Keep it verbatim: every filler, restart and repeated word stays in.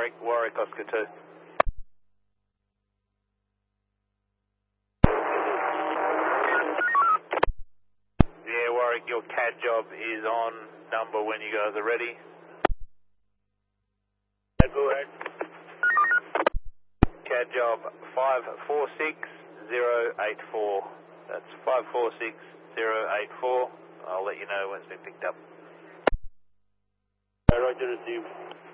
Warwick, Warwick Oscar two. Yeah, Warwick, your C A D job is on number when you guys are ready. Go ahead. C A D job five four six zero eight four. That's five four six zero eight four. I'll let you know when it's been picked up. Roger, received.